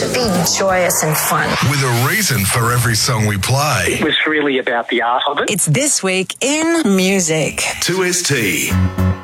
to be joyous and fun. With a reason for every song we play. It was really about the art of it. It's This Week in Music. 2ST.